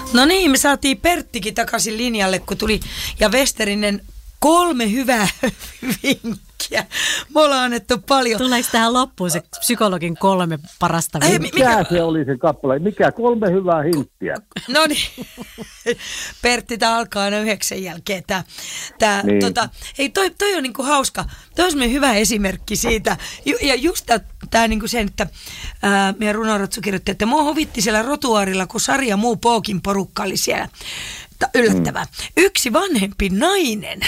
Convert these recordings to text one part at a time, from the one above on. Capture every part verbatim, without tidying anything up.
No niin, me saatiin Perttikin takaisin linjalle, kun tuli ja Westerinen kolme hyvää vinkkiä. Me ollaan annettu paljon. Tuleeko tähän loppuun se psykologin kolme parasta vinkkiä? Mikä se oli se kappale? Mikä kolme hyvää hinttiä? No niin, Pertti, tämä alkaa aina yhdeksän jälkeen. Tää, tää, niin. tota, hei, toi, toi on niinku hauska. Toi on semmoinen hyvä esimerkki siitä. Ja just tämä niinku sen, että ää, meidän runoratsu kirjoitti, että mua huvitti siellä rotuaarilla, kun Sari ja muu Pookin porukka oli siellä. Yllättävää. Mm. Yksi vanhempi nainen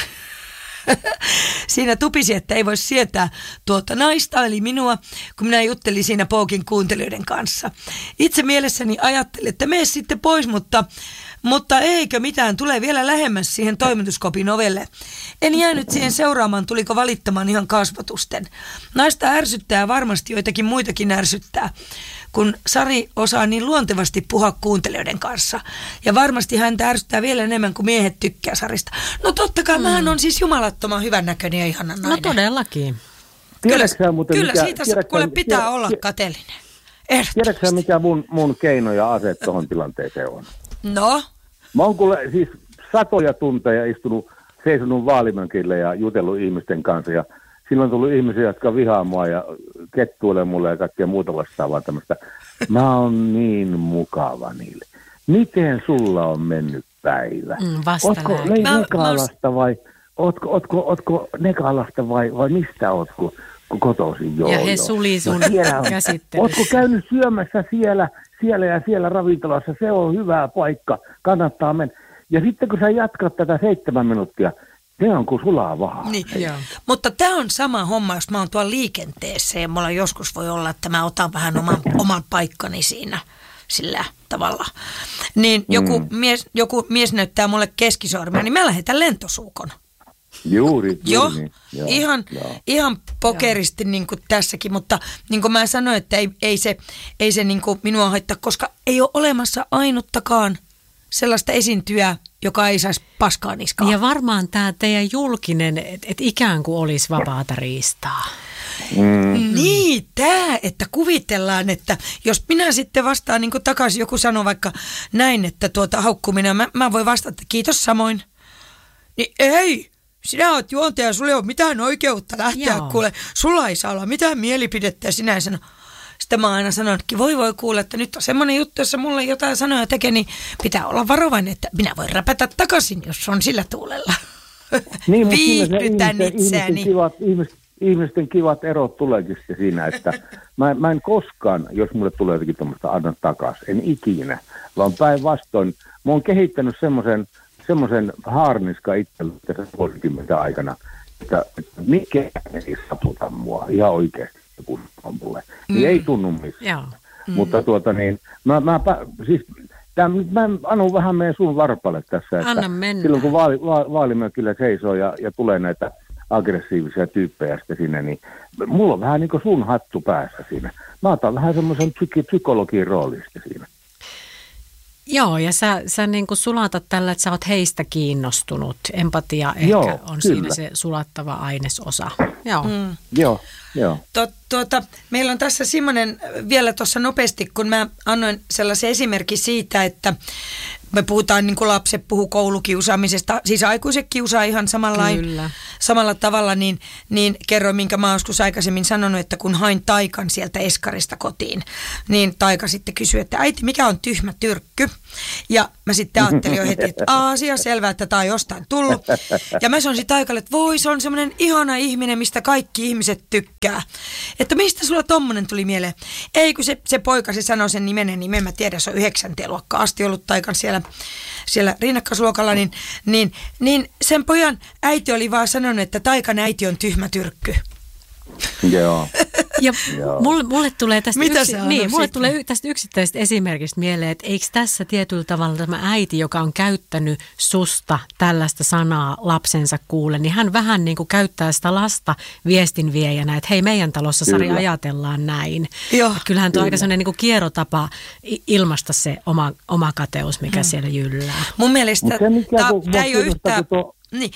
siinä tupisi, että ei voi sietää tuota naista, eli minua, kun minä juttelin siinä Pookin kuuntelijoiden kanssa. Itse mielessäni ajattelin, että mene sitten pois, mutta, mutta eikö mitään, tulee vielä lähemmäs siihen toimituskopin ovelle. En jäänyt siihen seuraamaan, tuliko valittamaan ihan kasvatusten. Naista ärsyttää varmasti joitakin muitakin ärsyttää, kun Sari osaa niin luontevasti puhua kuuntelijoiden kanssa. Ja varmasti häntä ärsyttää vielä enemmän kuin miehet tykkää Sarista. No totta kai, mm. mähän on siis jumalattoman hyvännäköinen ja ihana nainen. No todellakin. Kyllä, muuten, kyllä mikä, siitä tiedätkö, kuule pitää tiedä, olla kateellinen. Tiedätkö mikä mun, mun keino ja ase tuohon tilanteeseen on? No? Mä oon kuule siis satoja tunteja istunut, seisonut vaalimönkille ja jutellut ihmisten kanssa ja silloin on tullut ihmisiä, jotka vihaa mua ja kettuilee mulle ja kaikkea muuta vastaavaa tämmöistä. Mä oon niin mukava niille. Miten sulla on mennyt päivä? Mm, ootko mä, Nekalasta vai, ootko, ootko, ootko Nekalasta vai, vai mistä oot, kun, kun kotoisin? Joo, ja he joo. suli sun no, käsittelyssä. Ootko käynyt syömässä siellä, siellä ja siellä ravintolassa? Se on hyvä paikka, kannattaa mennä. Ja sitten kun sä jatkat tätä seitsemän minuuttia, se on kuin sulaa vaan. Niin. Mutta tämä on sama homma, jos mä oon tuolla liikenteessä ja mulla joskus voi olla, että mä otan vähän oman, oman paikkani siinä sillä tavalla. Niin joku, mm. mies, joku mies näyttää mulle keskisormia, niin mä lähetän lentosuukon. Juuri, Joo, juuri niin. Joo, ihan, joo. ihan pokeristi niin kuin tässäkin, mutta niin kuin mä sanoin, että ei, ei se, ei se niin kuin minua haittaa, koska ei ole olemassa ainuttakaan sellaista esiintyjää, joka ei saisi paskaa niskaa. Ja varmaan tämä teidän julkinen, että et ikään kuin olisi vapaata riistaa. Mm. Niin, tämä, että kuvitellaan, että jos minä sitten vastaan niin kuin takaisin, joku sanoo vaikka näin, että tuota haukkuminen, mä, mä voin vastata, että kiitos samoin. Niin ei, sinä oot juontaja, sulla ei ole mitään oikeutta lähteä, Joo. kuule, sulla ei saa olla mitään mielipidettä ja sinä ei sano. Sitten mä oon aina sanonutkin, voi voi kuule, että nyt on semmoinen juttu, jossa mulle jotain sanoja tekee, niin pitää olla varovainen, että minä voin räpätä takaisin, jos on sillä tuulella. Niin, viihdytän ihmisten, itseäni. Ihmisten kivat, ihmisten, ihmisten kivat erot tuleekin siinä, että mä, mä en koskaan, jos mulle tulee jotakin tuommoista, anna takaisin, en ikinä, vaan päinvastoin. Mä oon kehittänyt semmoisen semmoisen haarniska itselle tässä vuosikymmenten aikana, että, että mikään ei saputa mua ihan oikeasti. Kun on mulle. Mm. Niin ei tunnu missään. Mm. Mutta tuota niin, mä, mä, siis, tämän, mä annan vähän meidän sun varpalle tässä, että silloin kun vaali, va, vaalimökillä seisoo ja, ja tulee näitä aggressiivisia tyyppejä sitten sinne, niin mulla on vähän niin kuin sun hattu päässä siinä. Mä otan vähän semmoisen psyki, psykologin roolista siinä. Joo, ja sä, sä niin kuin sulatat tällä, että sä oot heistä kiinnostunut. Empatia ehkä Joo, on kyllä. siinä se sulattava ainesosa. Joo. Mm. Joo, joo. Tu, tuota, meillä on tässä Simonen vielä tuossa nopeasti, kun mä annoin sellaisen esimerkin siitä, että me puhutaan niin kuin lapset puhuu koulukiusaamisesta, siis aikuiset kiusaa ihan samalla, samalla tavalla, niin, niin kerroin, minkä mä joskus aikaisemmin sanonut, että kun hain Taikan sieltä eskarista kotiin, niin Taika sitten kysyi, että äiti, mikä on tyhmä tyrkky? Ja mä sitten ajattelin jo heti, että asia selvä, että tää on jostain tullut. Ja mä sanoin Taikalle, että voi, se on semmoinen ihana ihminen, mistä kaikki ihmiset tykkää. Että mistä sulla tommonen tuli mieleen? Ei, kun se, se poika, se sanoi sen nimenen nimen, mä tiedän, se on yhdeksänteen luokka asti ollut Taikan siellä, siellä rinnakkaisluokalla, niin, niin, niin sen pojan äiti oli vaan sanonut, että Taikan äiti on tyhmä tyrkky. Joo. Ja mulle, mulle tulee tästä, Mitä yksi, niin, mulle tulee tästä yksittäisestä esimerkistä mieleen, että eikö tässä tietyllä tavalla tämä äiti, joka on käyttänyt susta tällaista sanaa lapsensa kuulle, niin hän vähän niin kuin käyttää sitä lasta viestinviejänä, että hei, meidän talossa Sari Kyllä. ajatellaan näin. Joo. Kyllähän tuo Kyllä. aika sellainen niin kuin kierrotapa ilmaista se oma, oma kateus, mikä hmm. siellä jyllää. Mun mielestä tämä ei ole yhtään, tuo... niin,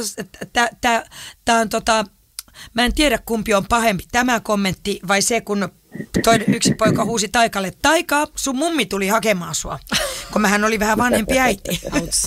tämä on tota... Mä en tiedä, kumpi on pahempi, tämä kommentti vai se, kun toinen, yksi poika huusi Taikalle, Taika, sun mummi tuli hakemaan sua. kun mähän oli vähän vanhempi äiti.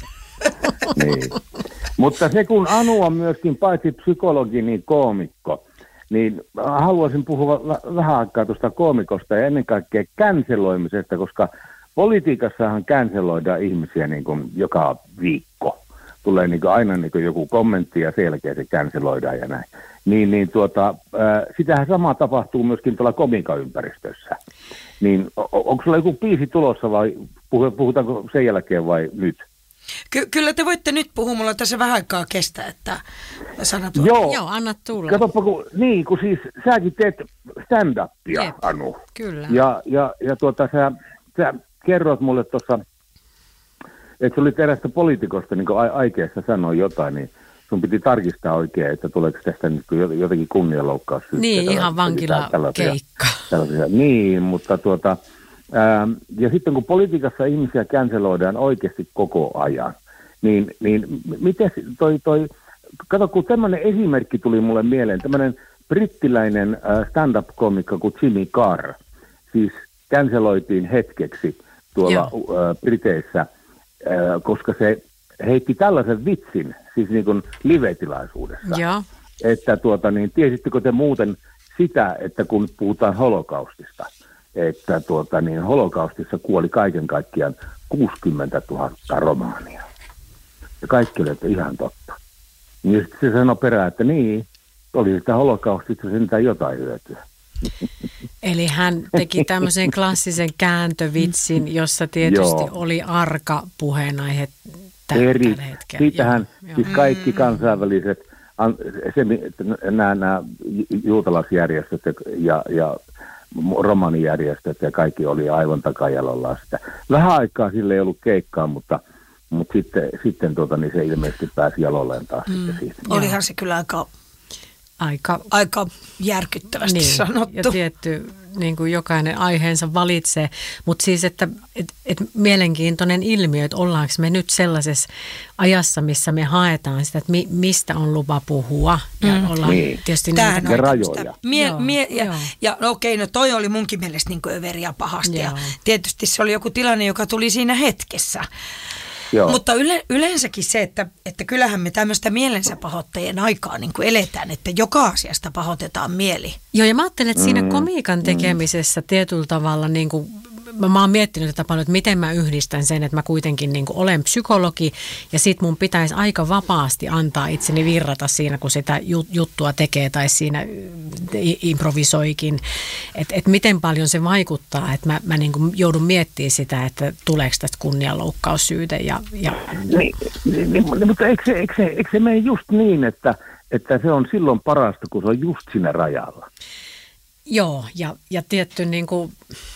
Niin. Mutta se kun Anu on myöskin paitsi psykologi, niin koomikko, niin haluaisin puhua vähän aikaa tuosta koomikosta ja ennen kaikkea canceloimisesta, koska politiikassahan canceloidaan ihmisiä niin kuin joka viikko. Tulee niin kuin aina niin kuin joku kommentti ja sen jälkeen se canceloidaan ja näin. Niin, niin tuota, äh, sitähän sama tapahtuu myöskin tuolla komikaympäristössä. Niin on, onko sulla joku biisi tulossa vai puhutaanko sen jälkeen vai nyt? Ky- kyllä te voitte nyt puhua, mulla tässä vähän aikaa kestää, että sanat on. Joo, Joo, anna tulla. Katsoppa, kun, niin, kun siis säkin teet stand-upia, Jep, Anu. Kyllä. Ja, ja, ja tuota, sä, sä kerroit mulle tuossa, että sä olit erästä poliitikosta, niin kuin a- aikeessa sanoi jotain, niin sun piti tarkistaa oikein, että tuleeko tästä nyt jotenkin kunnianloukkaussyyttä. Niin, ihan vankilakeikka. Niin, mutta tuota... Ää, ja sitten kun politiikassa ihmisiä canceloidaan oikeasti koko ajan, niin, niin miten toi, toi, kato kun tämmöinen esimerkki tuli mulle mieleen, tämmöinen brittiläinen äh, stand-up-komikko kuin Jimmy Carr, siis canceloitiin hetkeksi tuolla äh, Briteissä, äh, koska se heitti tällaisen vitsin, siis niin kuin live-tilaisuudessa, Joo. että tuota, niin, tiesittekö te muuten sitä, että kun puhutaan holokaustista, että tuota, niin holokaustissa kuoli kaiken kaikkiaan kuusikymmentätuhatta romaania. Ja kaikki oli, että ihan totta. Ja sitten se sanoi perään, että niin, oli sitä holokaustista sentään jotain hyötyä. Eli hän teki tämmöisen klassisen kääntövitsin, jossa tietysti Joo. oli arka puheenaihe tä- Eri, tällä hetkellä. siitähän Joo, siis kaikki kansainväliset, se, nämä, nämä juutalaisjärjestöt ja, ja romanijärjestöt ja kaikki oli aivan takajalollaan sitä. Vähän aikaa sille ei ollut keikkaa, mutta, mutta sitten, sitten tuota, niin se ilmeisesti pääsi jalolleen taas mm. sitten siitä. Olihan se kyllä aika, aika, aika järkyttävästi niin, sanottu. Ja tietty, niin kuin jokainen aiheensa valitsee, mutta siis, että et, et mielenkiintoinen ilmiö, että ollaanko me nyt sellaisessa ajassa, missä me haetaan sitä, että mi, mistä on lupa puhua. Ja mm. ollaan niin. tietysti Tämähän näitä on rajoja. Mie, Joo, mie, ja, joo. ja no okei, no toi oli munkin mielestä niin kuin överiä pahasti. Joo. Ja tietysti se oli joku tilanne, joka tuli siinä hetkessä. Joo. Mutta yle, yleensäkin se, että, että kyllähän me tämmöistä mielensä pahoittajien aikaa niin kuin eletään, että joka asiasta pahoitetaan mieli. Joo, ja mä ajattelen, että siinä komiikan tekemisessä tietyllä tavalla, niin kuin, mä, mä oon miettinyt tätä paljon, että miten mä yhdistän sen, että mä kuitenkin niin kuin olen psykologi, ja sit mun pitäisi aika vapaasti antaa itseni virrata siinä, kun sitä juttua tekee tai siinä improvisoikin. Että et miten paljon se vaikuttaa, että mä, mä niin kuin joudun miettimään sitä, että tuleeko tästä kunnianloukkaussyyte. Ja, ja... Niin, niin, niin, mutta eikö se, eikö, se, eikö se mene just niin, että, että se on silloin parasta, kun se on just siinä rajalla? Joo, ja, ja tietty niin kuin,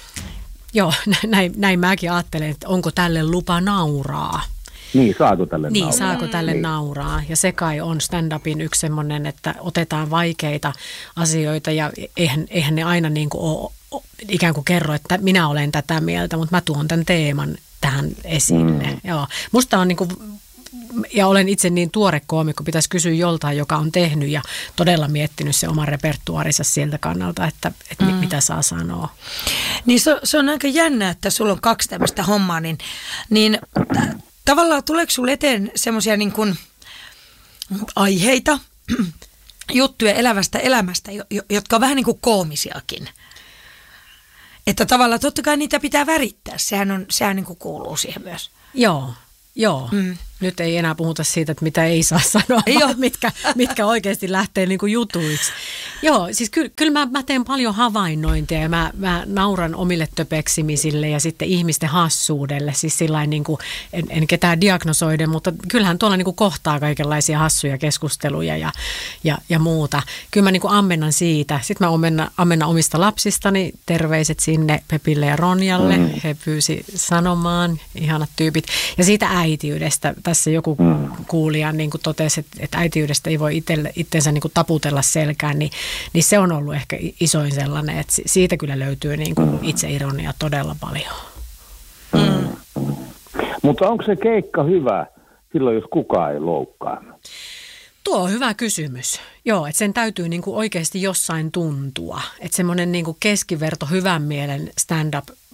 joo, näin, näin mäkin ajattelen, että onko tälle lupa nauraa. Niin, saako tälle niin, nauraa? saako tälle niin. nauraa. Ja se kai on stand-upin yksi semmoinen, että otetaan vaikeita asioita ja eihän, eihän ne aina niin kuin ole, ikään kuin kerro, että minä olen tätä mieltä, mutta mä tuon tämän teeman tähän esille. Mm. Joo. Musta on niin kuin, ja olen itse niin tuore koomikko, pitäisi kysyä joltain, joka on tehnyt ja todella miettinyt se oman repertuaarinsa siltä kannalta, että, että mm. mitä saa sanoa. Niin se, se on aika jännä, että sulla on kaksi tämmöistä hommaa, niin, niin t- tavallaan tuleeko sulle eteen semmoisia niin kuin aiheita, juttuja elävästä elämästä, jotka on vähän niin kuin koomisiakin? Että tavallaan totta kai niitä pitää värittää, sehän, on, sehän niin kuin kuuluu siihen myös. Joo. Joo, mm. nyt ei enää puhuta siitä, että mitä ei saa sanoa, vaan mitkä, mitkä oikeasti lähtee niin kuin jutuiksi. Joo, siis kyllä, kyllä mä, mä teen paljon havainnointia ja mä, mä nauran omille töpeksimisille ja sitten ihmisten hassuudelle. Siis sillain niin kuin, en, en ketään diagnosoiden, mutta kyllähän tuolla niin kuin kohtaa kaikenlaisia hassuja keskusteluja ja, ja, ja muuta. Kyllä mä niin kuin ammennan siitä. Sitten mä ammennan, ammennan omista lapsistani, terveiset sinne Pepille ja Ronjalle. Mm. He pyysi sanomaan, ihanat tyypit. Ja siitä äitiydestä. Tässä joku mm. kuulija niin kuin totesi, että, että äitiydestä ei voi itselle, itsensä niin kuin taputella selkään, niin, niin se on ollut ehkä isoin sellainen, että siitä kyllä löytyy niin kuin itseironia todella paljon. Mm. Mm. Mutta onko se keikka hyvä silloin, jos kukaan ei loukkaa? Tuo on hyvä kysymys. Joo, että sen täytyy niin kuin oikeasti jossain tuntua. Että semmoinen niin kuin keskiverto hyvän mielen stand-up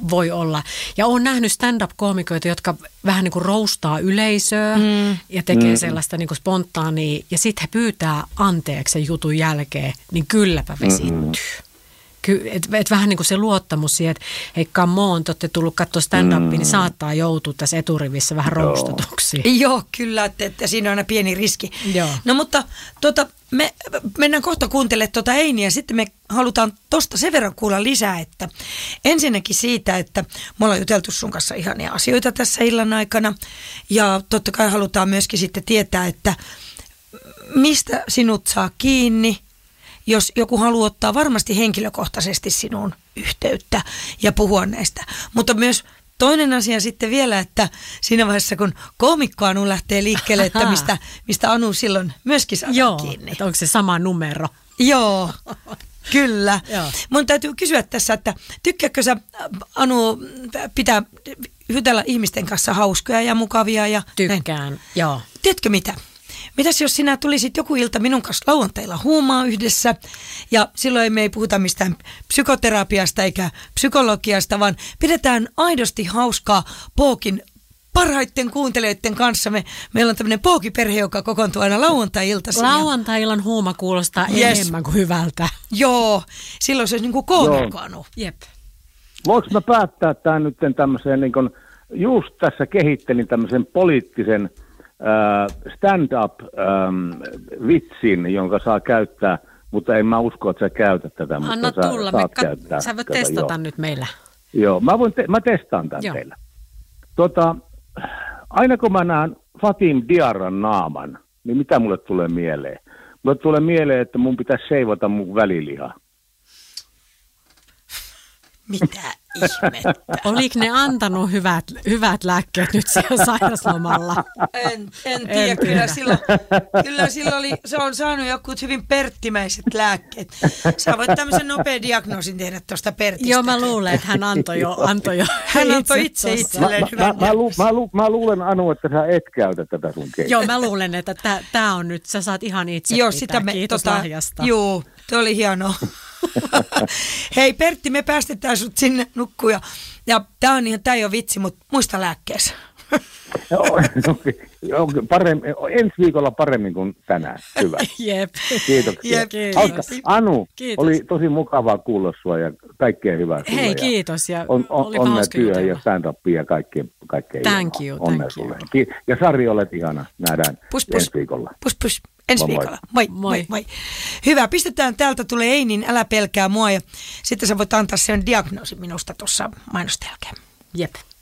voi olla. Ja olen nähnyt stand-up-koomikoita, jotka vähän niin kuin roustaa yleisöä mm. ja tekee mm. sellaista niin kuin spontaania. Ja sitten he pyytää anteeksi sen jutun jälkeen, niin kylläpä vesittyy. Mm-hmm. Että et vähän niin kuin se luottamus siihen, että hei come on, te olette tullut katsoa stand-upia, mm. niin saattaa joutua tässä eturivissä vähän roustatuksi. Joo, kyllä, että, että siinä on aina pieni riski. Joo. No mutta tota, me mennään kohta kuuntelemaan tuota Einiä, sitten me halutaan tosta sen verran kuulla lisää, että ensinnäkin siitä, että me ollaan juteltu sun kanssa ihania asioita tässä illan aikana ja totta kai halutaan myöskin sitten tietää, että mistä sinut saa kiinni, jos joku haluaa ottaa varmasti henkilökohtaisesti sinuun yhteyttä ja puhua näistä. Mutta myös toinen asia sitten vielä, että siinä vaiheessa kun koomikko Anu lähtee liikkeelle, että mistä, mistä Anu silloin myöskin saa Joo, kiinni. Että onko se sama numero? Joo, kyllä. Joo. Mun täytyy kysyä tässä, että tykkääkö sä Anu pitää jutella ihmisten kanssa hauskoja ja mukavia? Ja Tykkään, näin. joo. Tiedätkö mitä? Mitäs jos sinä tulisit joku ilta minun kanssa lauantailla huumaa yhdessä ja silloin me ei puhuta mistään psykoterapiasta eikä psykologiasta, vaan pidetään aidosti hauskaa Pookin parhaiten kuuntelijoiden kanssa. Me, meillä on tämmöinen Pooki-perhe, joka kokoontuu aina lauantai-iltaisin. Lauantai-illan huuma kuulostaa yes. enemmän kuin hyvältä. Joo, silloin se olisi niin kuin koomikko Anu. Jep. Voinko mä päättää tämän nyt tämmöiseen, niin kun just tässä kehittelin tämmöisen poliittisen stand-up-vitsin, jonka saa käyttää, mutta en mä usko, että sä käytät tätä. Anna mutta tulla, sä, me saat kat- käyttää sä voit tätä, testata joo. nyt meillä. Joo, mä, voin te- mä testaan tämän Joo. teillä. Tota, aina kun mä näen Fatim Diarran naaman, niin mitä mulle tulee mieleen? Mulle tulee mieleen, että mun pitäisi seivata mun väliliha. Mitä ihmettä? Oliko ne antanut hyvät, hyvät lääkkeet nyt siellä sairaslomalla? En, en tiedä, En kyllä tiedä. silloin, kyllä silloin oli, se on saanut jotkut hyvin perttimäiset lääkkeet. Sä voit tämmöisen nopean diagnoosin tehdä tuosta Pertistä. Joo, mä luulen, että hän antoi jo, antoi jo Hän antoi itse tossa. itselleen Mä, hyvän mä, lu, mä, lu, mä luulen, Anu, että sä et käytä tätä sun keinoa. Joo, mä luulen, että tämä on nyt, sä saat ihan itse Joo, pitää. sitä me, Kiitos tota, lahjasta. Joo, se oli hienoa. Hei Pertti, me päästetään sut sinne nukkuun ja, ja tää on ihan, tää ei ole vitsi, mutta muista lääkkeessä. Joo, joo, paremmin, ensi viikolla paremmin kuin tänään. Hyvä. Jep. Kiitoksia. Jep, kiitos. Hauska. Anu, Kiitos. oli tosi mukavaa kuulla sua ja kaikkea hyvää sulle. Hei, ja kiitos. Ja on, on, olipa onnea hauska työ jutella. ja stand-upia ja kaikkea. kaikkea Thank hienoa. you, Onnea thank sulle. you. Ki- Ja Sari, olet ihana. Nähdään Pus, pus. ensi viikolla. Pus pus. Ensi Moi, moi. viikolla. Moi, moi, moi, moi. Hyvä, pistetään täältä, tulee Einin, älä pelkää mua ja sitten sä voit antaa sen diagnoosin minusta tuossa mainosten jälkeen. Jep.